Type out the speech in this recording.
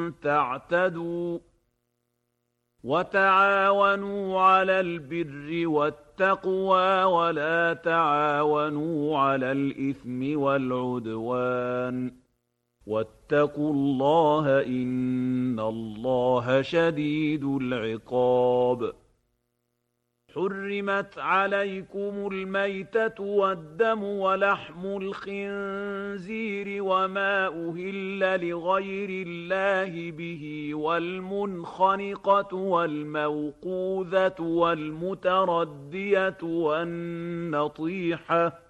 تعتدوا وتعاونوا على البر والتقوى ولا تعاونوا على الإثم والعدوان واتقوا الله إن الله شديد العقاب. حرمت عليكم الميتة والدم ولحم الخنزير وما أهل لغير الله به والمنخنقة والموقوذة والمتردية والنطيحة